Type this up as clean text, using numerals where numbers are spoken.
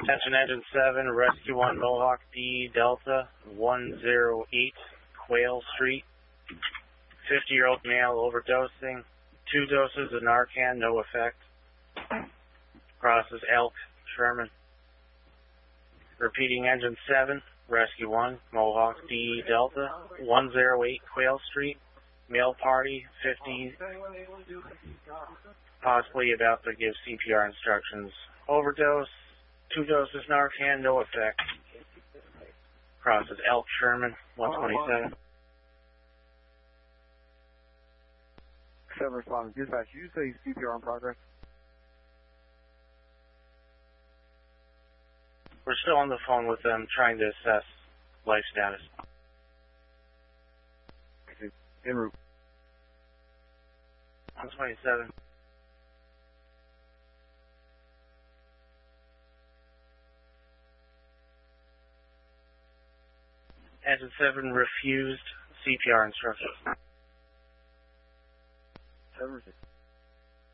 Attention Engine 7, Rescue 1 Mohawk D Delta 108 Quail Street. 50-year-old male overdosing. 2 doses of Narcan, no effect. Crosses Elk, Sherman. Repeating Engine 7, Rescue 1 Mohawk D Delta 108 Quail Street. Male party, 50, possibly about to give CPR instructions. Overdose, 2 doses Narcan, no effect. Crosses Elk, Sherman, 127. 7 responding. Dispatch, you say CPR in progress? We're still on the phone with them trying to assess life status. En route. 127. Engine 7 refused CPR instructions. 7